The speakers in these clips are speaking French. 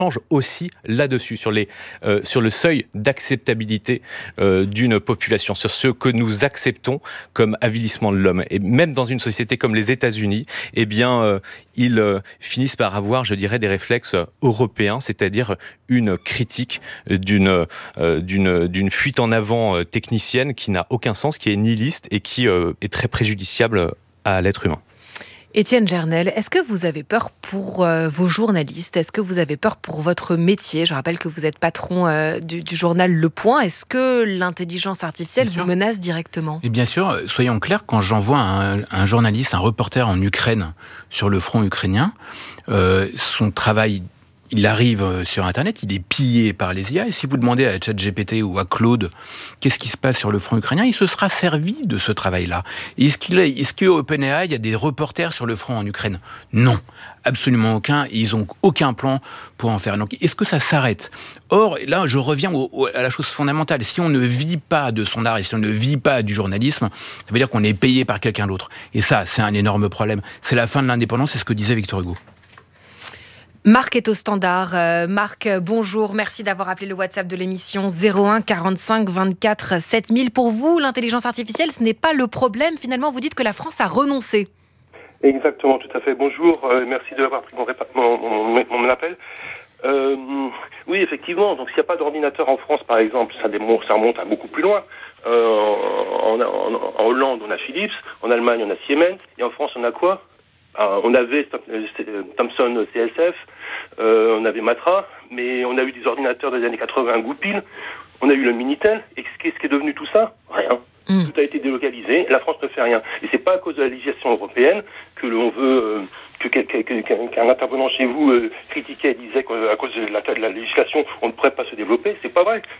change aussi là-dessus, sur le seuil d'acceptabilité d'une population, sur ce que nous acceptons comme avilissement de l'homme. Et même dans une société comme les États-Unis, eh bien, ils finissent par avoir, je dirais, des réflexes européens, c'est-à-dire une critique d'une fuite en avant technicienne qui n'a aucun sens, qui est nihiliste et qui est très préjudiciable à l'être humain. Étienne Gernel, est-ce que vous avez peur pour vos journalistes ? Est-ce que vous avez peur pour votre métier ? Je rappelle que vous êtes patron du journal Le Point. Est-ce que l'intelligence artificielle vous menace directement ? Et bien sûr, soyons clairs, quand j'envoie un journaliste, un reporter en Ukraine, sur le front ukrainien, son travail, il arrive sur Internet, il est pillé par les IA, et si vous demandez à ChatGPT ou à Claude qu'est-ce qui se passe sur le front ukrainien, il se sera servi de ce travail-là. Est-ce qu'à OpenAI, il y a des reporters sur le front en Ukraine ? Non, absolument aucun, ils n'ont aucun plan pour en faire. Donc, est-ce que ça s'arrête ? Or, là, je reviens à la chose fondamentale. Si on ne vit pas de son art et si on ne vit pas du journalisme, ça veut dire qu'on est payé par quelqu'un d'autre. Et ça, c'est un énorme problème. C'est la fin de l'indépendance, c'est ce que disait Victor Hugo. Marc est au standard. Marc, bonjour. Merci d'avoir appelé le WhatsApp de l'émission 01 45 24 7000. Pour vous, l'intelligence artificielle, ce n'est pas le problème. Finalement, vous dites que la France a renoncé. Exactement, tout à fait. Bonjour. Merci d'avoir pris mon appel. Oui, effectivement. Donc, s'il n'y a pas d'ordinateur en France, par exemple, ça remonte à beaucoup plus loin. En Hollande, on a Philips. En Allemagne, on a Siemens. Et en France, on a quoi ? On avait Thomson CSF, on avait Matra, mais on a eu des ordinateurs des années 80 Goupil, on a eu le Minitel, et qu'est-ce qui est devenu tout ça ? Rien. Tout a été délocalisé, la France ne fait rien. Et c'est pas à cause de la législation européenne que l'on veut qu'un intervenant chez vous critiquait et disait qu'à cause de la législation, on ne pourrait pas se développer. C'est pas vrai.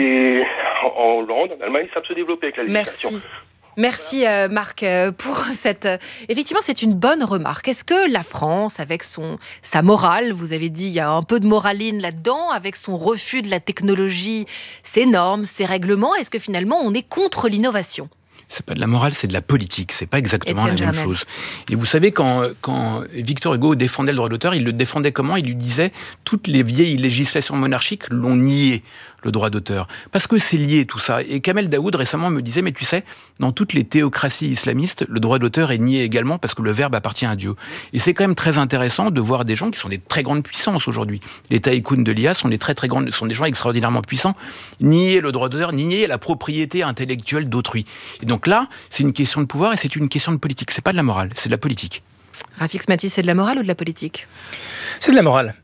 En Hollande, en Allemagne, ça peut se développer avec la législation. Merci Marc pour cette... Effectivement, c'est une bonne remarque. Est-ce que la France, avec sa morale, vous avez dit il y a un peu de moraline là-dedans, avec son refus de la technologie, ses normes, ses règlements, est-ce que finalement on est contre l'innovation ? C'est pas de la morale, c'est de la politique. C'est pas exactement la même chose. Et vous savez, quand Victor Hugo défendait le droit d'auteur, il le défendait comment ? Il lui disait toutes les vieilles législations monarchiques l'ont nié, le droit d'auteur. Parce que c'est lié tout ça. Et Kamel Daoud récemment me disait, mais tu sais, dans toutes les théocraties islamistes, le droit d'auteur est nié également parce que le verbe appartient à Dieu. Et c'est quand même très intéressant de voir des gens qui sont des très grandes puissances aujourd'hui. Les tycoons de l'IA sont des gens extraordinairement puissants. Nier le droit d'auteur, nier la propriété intellectuelle d'autrui. Et donc là, c'est une question de pouvoir et c'est une question de politique. C'est pas de la morale, c'est de la politique. Rafik Smati, c'est de la morale ou de la politique ? C'est de la morale.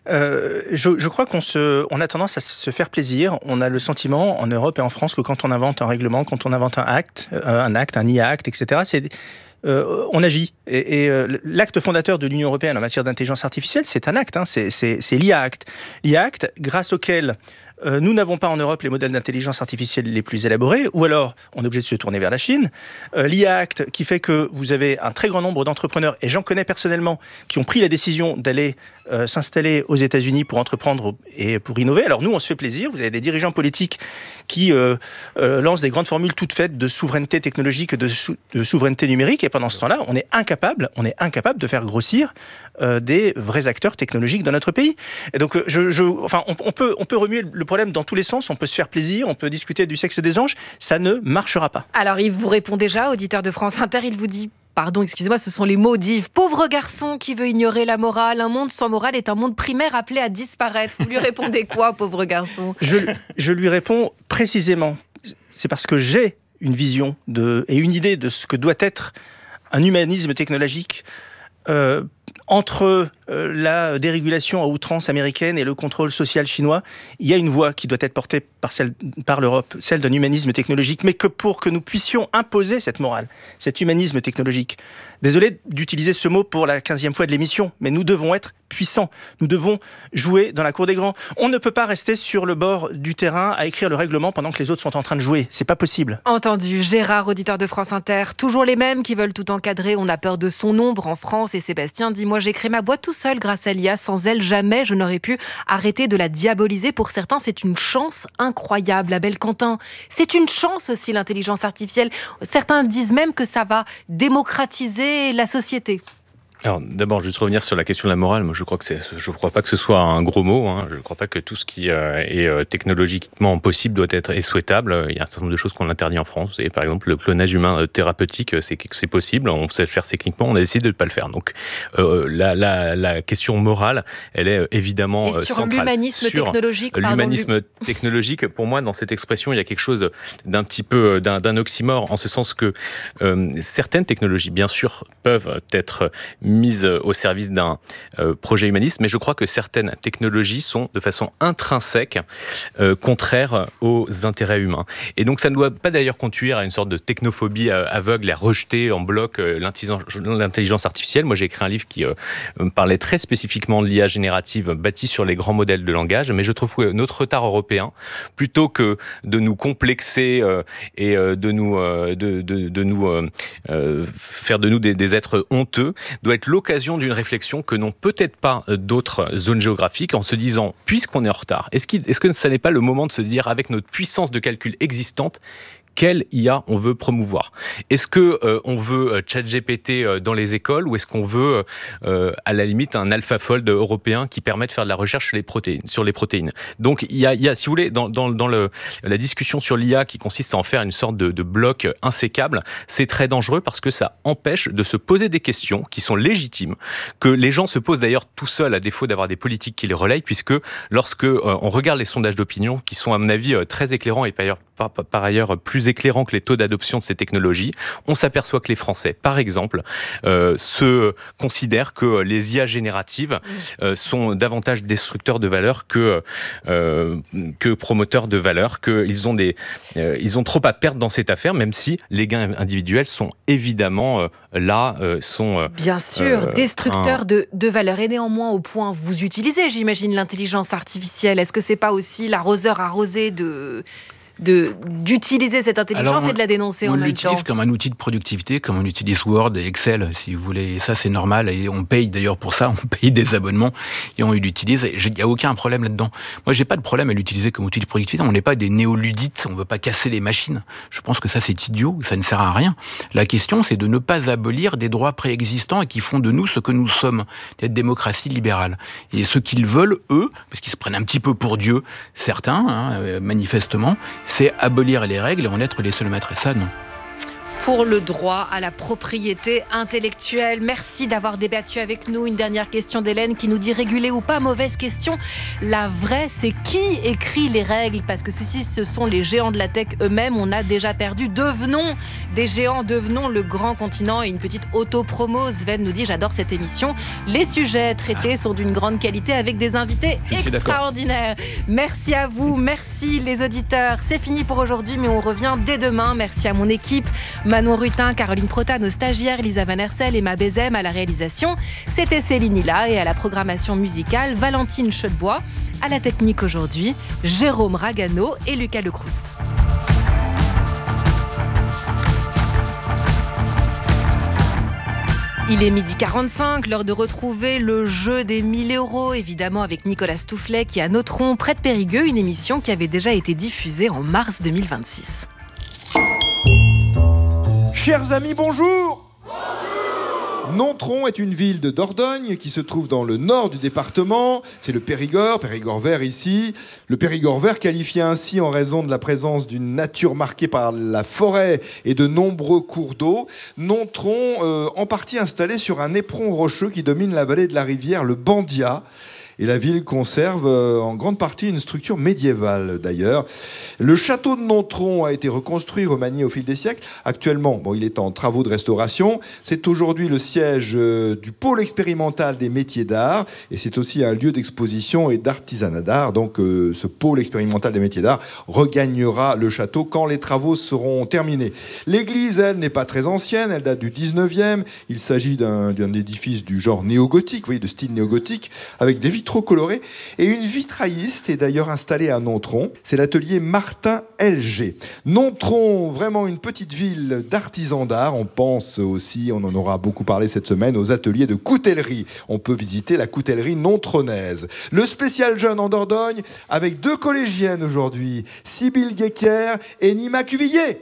Je crois on a tendance à se faire plaisir. On a le sentiment en Europe et en France que quand on invente un règlement, quand on invente un IA-acte, etc., on agit. Et l'acte fondateur de l'Union européenne en matière d'intelligence artificielle, c'est un acte, c'est l'IA-acte. L'IA-acte, grâce auquel nous n'avons pas en Europe les modèles d'intelligence artificielle les plus élaborés, ou alors on est obligé de se tourner vers la Chine. L'IA-acte qui fait que vous avez un très grand nombre d'entrepreneurs, et j'en connais personnellement, qui ont pris la décision d'aller s'installer aux États-Unis pour entreprendre et pour innover. Alors nous, on se fait plaisir. Vous avez des dirigeants politiques qui lancent des grandes formules toutes faites de souveraineté technologique, de souveraineté numérique, et pendant ce temps-là, on est incapable de faire grossir des vrais acteurs technologiques dans notre pays. Et donc, on peut remuer le problème dans tous les sens. On peut se faire plaisir, on peut discuter du sexe des anges. Ça ne marchera pas. Alors, il vous répond déjà, auditeur de France Inter, il vous dit... Pardon, excusez-moi, ce sont les mots d'Yves. Pauvre garçon qui veut ignorer la morale. Un monde sans morale est un monde primaire appelé à disparaître. Vous lui répondez quoi, pauvre garçon ? Je lui réponds précisément. C'est parce que j'ai une vision et une idée de ce que doit être un humanisme technologique entre la dérégulation à outrance américaine et le contrôle social chinois. Il y a une voie qui doit être portée par l'Europe, celle d'un humanisme technologique, mais que pour que nous puissions imposer cette morale, cet humanisme technologique, désolé d'utiliser ce mot pour la 15e fois de l'émission, mais nous devons être puissants, nous devons jouer dans la cour des grands. On ne peut pas rester sur le bord du terrain à écrire le règlement pendant que les autres sont en train de jouer, c'est pas possible. Entendu. Gérard, auditeur de France Inter, toujours les mêmes qui veulent tout encadrer, on a peur de son ombre en France, et Sébastien dit, moi j'ai créé ma boîte tout seul grâce à l'IA, sans elle jamais je n'aurais pu arrêter de la diaboliser. Pour certains c'est une chance incroyable. Abel Quentin, c'est une chance aussi l'intelligence artificielle, certains disent même que ça va démocratiser la société. Alors d'abord, juste revenir sur la question de la morale. Moi, je crois pas que ce soit un gros mot. Je ne crois pas que tout ce qui est technologiquement possible doit être souhaitable. Il y a un certain nombre de choses qu'on interdit en France. Et par exemple, le clonage humain thérapeutique, c'est possible. On sait le faire techniquement. On a décidé de ne pas le faire. Donc la question morale, elle est évidemment centrale. Et sur centrale. l'humanisme technologique, l'humanisme technologique, pour moi, dans cette expression, il y a quelque chose d'un petit peu d'un oxymore, en ce sens que certaines technologies, bien sûr, peuvent être mises au service d'un projet humaniste, mais je crois que certaines technologies sont de façon intrinsèque contraires aux intérêts humains. Et donc ça ne doit pas d'ailleurs conduire à une sorte de technophobie aveugle et à rejeter en bloc l'intelligence artificielle. Moi j'ai écrit un livre qui parlait très spécifiquement de l'IA générative bâtie sur les grands modèles de langage, mais je trouve que notre retard européen, plutôt que de nous complexer et de nous faire de nous des êtres honteux, doit être l'occasion d'une réflexion que n'ont peut-être pas d'autres zones géographiques, en se disant, puisqu'on est en retard, est-ce que ça n'est pas le moment de se dire, avec notre puissance de calcul existante, quelle IA on veut promouvoir? Est-ce que on veut ChatGPT dans les écoles, ou est-ce qu'on veut à la limite un AlphaFold européen qui permet de faire de la recherche sur les protéines? Donc il y a, si vous voulez, dans la discussion sur l'IA qui consiste à en faire une sorte de bloc insécable, c'est très dangereux parce que ça empêche de se poser des questions qui sont légitimes, que les gens se posent d'ailleurs tout seuls à défaut d'avoir des politiques qui les relayent, puisque lorsque on regarde les sondages d'opinion, qui sont à mon avis très éclairants et par ailleurs plus éclairant que les taux d'adoption de ces technologies, on s'aperçoit que les Français, par exemple, se considèrent que les IA génératives sont davantage destructeurs de valeur que promoteurs de valeur, qu'ils ont trop à perdre dans cette affaire, même si les gains individuels sont évidemment bien sûr, destructeurs de valeur. Et néanmoins, au point, vous utilisez, j'imagine, l'intelligence artificielle. Est-ce que c'est pas aussi l'arroseur arrosé d'utiliser cette intelligence et de la dénoncer en même temps? On l'utilise comme un outil de productivité, comme on utilise Word et Excel, si vous voulez. Et ça, c'est normal. Et on paye d'ailleurs pour ça. On paye des abonnements et on l'utilise. Il n'y a aucun problème là-dedans. Moi, j'ai pas de problème à l'utiliser comme outil de productivité. On n'est pas des néoludites. On veut pas casser les machines. Je pense que ça, c'est idiot. Ça ne sert à rien. La question, c'est de ne pas abolir des droits préexistants et qui font de nous ce que nous sommes, cette démocratie libérale. Et ce qu'ils veulent, eux, parce qu'ils se prennent un petit peu pour Dieu, certains, manifestement, c'est abolir les règles et en être les seuls maîtres. Et ça, non. Pour le droit à la propriété intellectuelle. Merci d'avoir débattu avec nous. Une dernière question d'Hélène qui nous dit réguler ou pas, mauvaise question. La vraie, c'est qui écrit les règles? Parce que si ce sont les géants de la tech eux-mêmes, on a déjà perdu. Devenons des géants, devenons le grand continent. Et une petite auto-promo, Sven nous dit, j'adore cette émission. Les sujets traités sont d'une grande qualité avec des invités extraordinaires. Merci à vous, merci les auditeurs. C'est fini pour aujourd'hui, mais on revient dès demain. Merci à mon équipe, Manon Rutin, Caroline Protat, nos stagiaires, Lisa Van Hersel, Emma Bézem à la réalisation. C'était Céline Hilla et à la programmation musicale, Valentine Cheudebois. À la technique aujourd'hui, Jérôme Ragano et Lucas Lecroust. Il est 12h45, l'heure de retrouver le jeu des 1000 €, évidemment avec Nicolas Stoufflet qui a Noteron près de Périgueux, une émission qui avait déjà été diffusée en mars 2026. Chers amis, bonjour! Nontron est une ville de Dordogne qui se trouve dans le nord du département. C'est le Périgord vert ici. Le Périgord vert qualifié ainsi en raison de la présence d'une nature marquée par la forêt et de nombreux cours d'eau. Nontron, en partie installé sur un éperon rocheux qui domine la vallée de la rivière, le Bandia. Et la ville conserve en grande partie une structure médiévale d'ailleurs. Le château de Nontron a été reconstruit, remanié au fil des siècles. Actuellement, il est en travaux de restauration. C'est aujourd'hui le siège du pôle expérimental des métiers d'art. Et c'est aussi un lieu d'exposition et d'artisanat d'art. Donc ce pôle expérimental des métiers d'art regagnera le château quand les travaux seront terminés. L'église, elle, n'est pas très ancienne. Elle date du 19e. Il s'agit d'un édifice du genre néo-gothique, vous voyez, de style néo-gothique, avec des vitraux colorés. Et une vitrailliste est d'ailleurs installée à Nontron. C'est l'atelier Martin LG. Nontron, vraiment une petite ville d'artisans d'art. On pense aussi, on en aura beaucoup parlé cette semaine, aux ateliers de coutellerie. On peut visiter la coutellerie nontronnaise. Le spécial jeune en Dordogne avec 2 collégiennes aujourd'hui, Sybille Guéquière et Nima Cuvillier.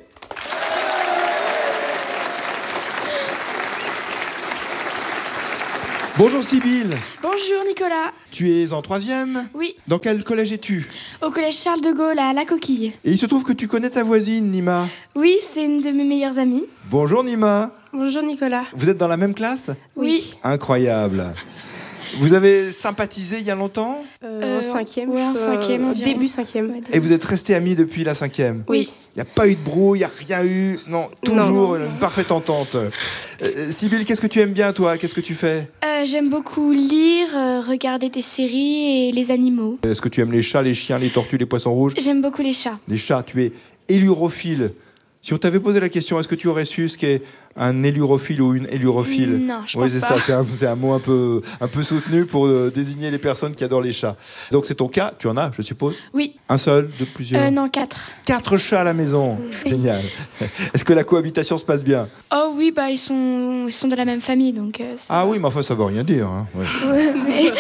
Bonjour Sybille. Bonjour Nicolas. Tu es en 3e ? Oui. Dans quel collège es-tu ? Au collège Charles de Gaulle à La Coquille. Et il se trouve que tu connais ta voisine, Nima. Oui, c'est une de mes meilleures amies. Bonjour Nima. Bonjour Nicolas. Vous êtes dans la même classe ? Oui. Incroyable. Vous avez sympathisé il y a longtemps ? En 5e. Ouais, en 5e environ. Début 5e. Et vous êtes restés amis depuis la 5e ? Oui. Il n'y a pas eu de brouille, il n'y a rien eu. Non, toujours une parfaite entente. Sybille, qu'est-ce que tu aimes bien, toi ? Qu'est-ce que tu fais ? J'aime beaucoup lire, regarder des séries et les animaux. Est-ce que tu aimes les chats, les chiens, les tortues, les poissons rouges ? J'aime beaucoup les chats. Les chats, tu es élurophile. Si on t'avait posé la question, est-ce que tu aurais su ce qu'est un élurophile ou une élurophile ? Non, je oui, pense c'est pas. ça, c'est un mot un peu soutenu pour désigner les personnes qui adorent les chats. Donc c'est ton cas, tu en as, je suppose ? Oui. Un seul, deux, plusieurs ? Non, 4. 4 chats à la maison. Génial. Est-ce que la cohabitation se passe bien ? Oh oui, bah ils sont de la même famille, donc... Ah oui, mais enfin ça veut rien dire. Hein. Ouais. Ouais, mais...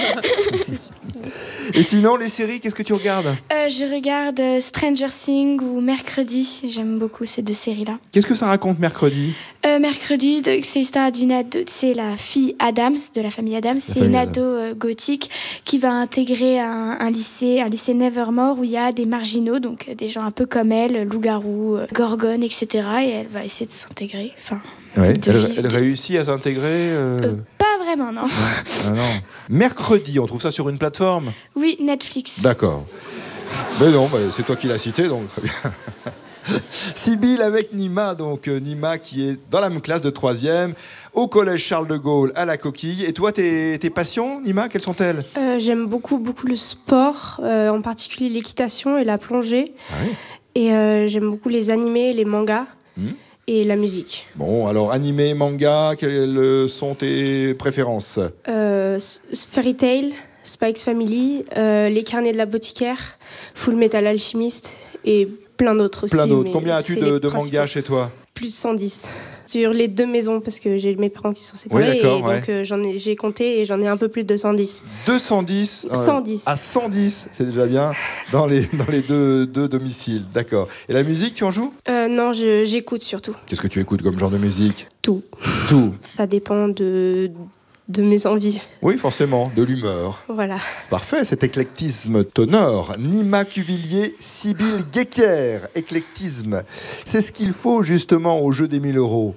Et sinon, les séries, qu'est-ce que tu regardes ? Je regarde Stranger Things ou Mercredi. J'aime beaucoup ces 2 séries-là. Qu'est-ce que ça raconte Mercredi ? Mercredi, c'est l'histoire d'une ado, c'est la fille Adams, de la famille Adams. C'est une ado gothique qui va intégrer un lycée Nevermore où il y a des marginaux, donc des gens un peu comme elle, loups-garous, gorgones, etc. Et elle va essayer de s'intégrer. Enfin, ouais. Elle réussit à s'intégrer Pas vraiment, non. Ah non. Mercredi, on trouve ça sur une plateforme ? Oui, Netflix. D'accord. Mais non, c'est toi qui l'as cité, donc très bien. Sybille avec Nima, donc Nima qui est dans la même classe de 3e, au collège Charles de Gaulle à La Coquille. Et toi, tes passions, Nima, quelles sont-elles ? J'aime beaucoup le sport, en particulier l'équitation et la plongée. Ah oui. Et j'aime beaucoup les animés, les mangas et la musique. Bon, alors animé, manga, quelles sont tes préférences ? Fairy Tail, Spikes Family, Les Carnets de la Botiquaire, Full Metal Alchemist et plein d'autres aussi. Plein d'autres. Combien as-tu de mangas chez toi ? Plus 110. Sur les 2 maisons, parce que j'ai mes parents qui sont séparés. Oui, d'accord, et donc j'ai compté et j'en ai un peu plus de 110. 210 110. À 110, c'est déjà bien, dans les deux domiciles. D'accord. Et la musique, tu en joues ? Non, j'écoute surtout. Qu'est-ce que tu écoutes comme genre de musique ? Tout. Tout. Ça dépend de mes envies. Oui, forcément, de l'humeur. Voilà. Parfait, cet éclectisme t'honore. Nima Cuvillier, Sybille Guéquer. Éclectisme, c'est ce qu'il faut justement au jeu des 1000 €.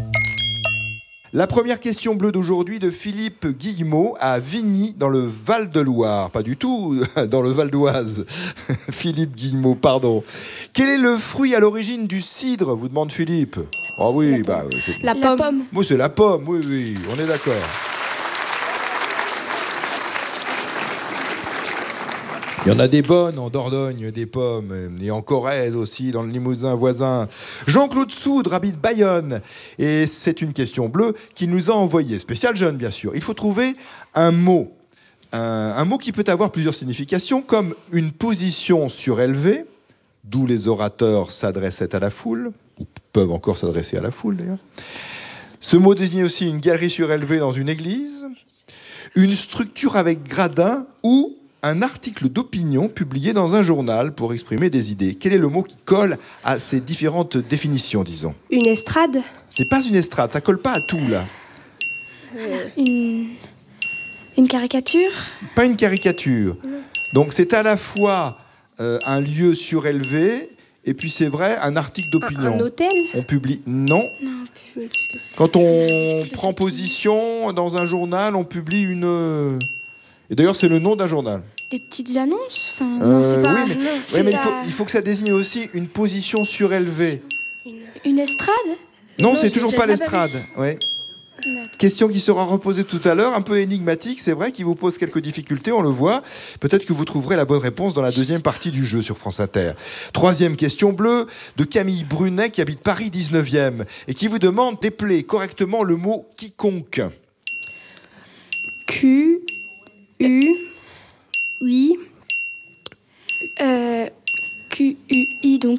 La première question bleue d'aujourd'hui de Philippe Guillemot à Vigny dans le Val-de-Loire. Pas du tout dans le Val d'Oise. Philippe Guillemot, pardon. Quel est le fruit à l'origine du cidre, vous demande Philippe ? Ah oui, La pomme. Oui, c'est la pomme, oui, on est d'accord. Il y en a des bonnes en Dordogne, des pommes, et en Corrèze aussi, dans le Limousin voisin. Jean-Claude Soudre habite Bayonne, et c'est une question bleue qu'il nous a envoyée, spécial jeune bien sûr. Il faut trouver un mot qui peut avoir plusieurs significations, comme une position surélevée, d'où les orateurs s'adressaient à la foule, ou peuvent encore s'adresser à la foule d'ailleurs. Ce mot désigne aussi une galerie surélevée dans une église, une structure avec gradin ou un article d'opinion publié dans un journal pour exprimer des idées. Quel est le mot qui colle à ces différentes définitions, disons ? Une estrade ? C'est pas une estrade, ça colle pas à tout, là. Une caricature ? Pas une caricature. Donc c'est à la fois un lieu surélevé et puis c'est vrai, un article d'opinion. Un hôtel ? On publie... Non. Quand on prend position dans un journal, on publie une... Et d'ailleurs, c'est le nom d'un journal. Des petites annonces ? Enfin, non, c'est pas... Oui, mais il faut que ça désigne aussi une position surélevée. Une estrade ? Non, c'est toujours pas l'estrade. Ouais. Question qui sera reposée tout à l'heure, un peu énigmatique, c'est vrai, qui vous pose quelques difficultés, on le voit. Peut-être que vous trouverez la bonne réponse dans la deuxième partie du jeu sur France Inter. Troisième question bleue de Camille Brunet, qui habite Paris 19e, et qui vous demande d'épeler correctement le mot « quiconque ». Q-U-I, Q-U-I, donc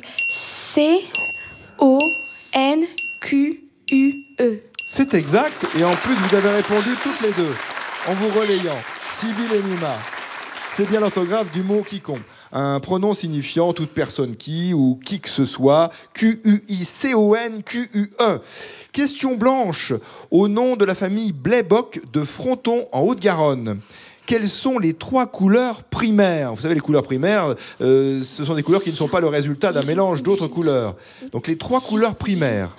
C-O-N-Q-U-E. C'est exact, et en plus vous avez répondu toutes les deux, en vous relayant. Sybille et Nima. C'est bien l'orthographe du mot quiconque. Un pronom signifiant toute personne qui ou qui que ce soit. Q-U-I-C-O-N-Q-U-E. Question blanche. Au nom de la famille Blaybock de Fronton en Haute-Garonne. Quelles sont les 3 couleurs primaires? Vous savez, les couleurs primaires, ce sont des couleurs qui ne sont pas le résultat d'un mélange d'autres couleurs. Donc les 3 couleurs primaires.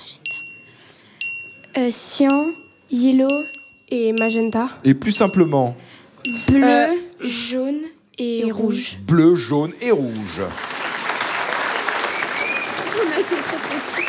Cyan, yellow et magenta. Et plus simplement. Bleu, jaune et rouge. Bleu, jaune et rouge. On a été très précis.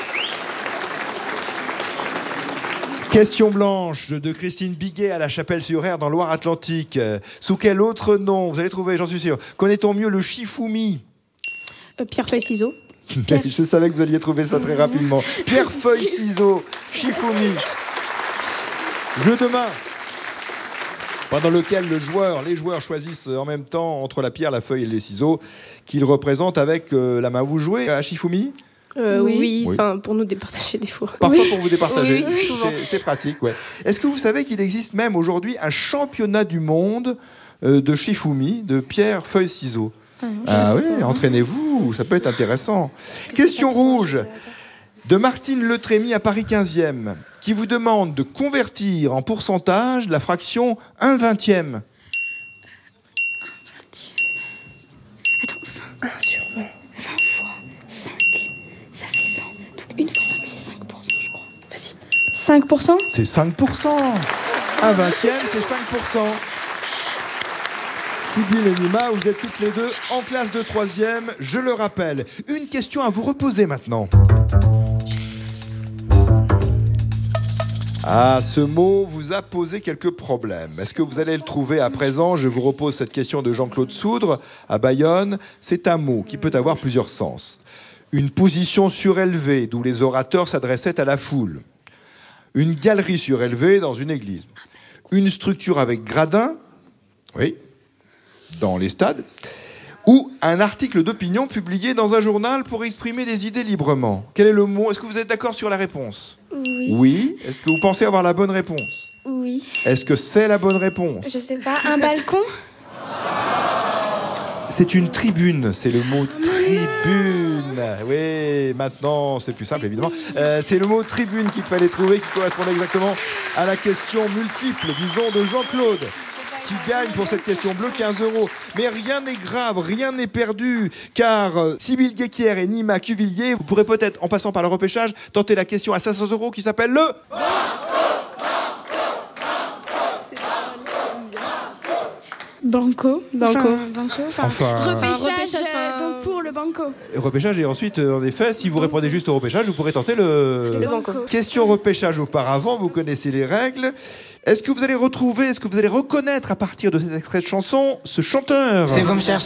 Question blanche de Christine Biguet à la Chapelle-sur-Ère dans Loire-Atlantique. Sous quel autre nom, vous allez trouver, j'en suis sûr, connaît-on mieux le Shifumi? Pierre, feuille, ciseaux. Je savais que vous alliez trouver ça très rapidement. Pierre, feuille, ciseaux, Shifumi. Jeu de main, pendant lequel les joueurs choisissent en même temps entre la pierre, la feuille et les ciseaux qu'ils représentent avec la main. Vous jouez à Shifumi? Oui. Enfin, pour nous départager des fois. Parfois pour vous départager. Oui, c'est pratique, ouais. Est-ce que vous savez qu'il existe même aujourd'hui un championnat du monde de Shifumi, de pierre, feuille, ciseaux? Ah oui, entraînez-vous, ça peut être intéressant. Question rouge de Martine Letrémy à Paris 15e, qui vous demande de convertir en pourcentage la fraction 1/20. Attends, 1 sur 20. 20 fois 5, ça fait 100. Donc 1 fois 5, c'est 5%, je crois. Vas-y. 5%? C'est 5%. 1/20, c'est 5%. Sybille et Nima, vous êtes toutes les deux en classe de 3e, je le rappelle. Une question à vous reposer maintenant. Ah, ce mot vous a posé quelques problèmes. Est-ce que vous allez le trouver à présent? Je vous repose cette question de Jean-Claude Soudre à Bayonne. C'est un mot qui peut avoir plusieurs sens. Une position surélevée, d'où les orateurs s'adressaient à la foule. Une galerie surélevée dans une église. Une structure avec gradin, oui, dans les stades. Ou un article d'opinion publié dans un journal pour exprimer des idées librement. Quel est le mot? Est-ce que vous êtes d'accord sur la réponse? Oui. Oui. Est-ce que vous pensez avoir la bonne réponse? Oui. Est-ce que c'est la bonne réponse? Je sais pas, un balcon? C'est une tribune, c'est le mot tribune. Oui, maintenant c'est plus simple évidemment. C'est le mot tribune qu'il fallait trouver, qui correspondait exactement à la question multiple, disons, de Jean-Claude, qui gagne pour cette question bleue 15 €. Mais rien n'est grave, rien n'est perdu, car Sybille Guéquière et Nima Cuvillier, vous pourrez peut-être, en passant par le repêchage, tenter la question à 500 € qui s'appelle le... Banco. Enfin, Repêchage, donc pour le banco. repêchage, et ensuite, en effet, si vous répondez juste au repêchage, vous pourrez tenter le banco. Question repêchage auparavant, vous connaissez les règles. Est-ce que vous allez reconnaître à partir de cet extrait de chanson ce chanteur? Si vous me cherchez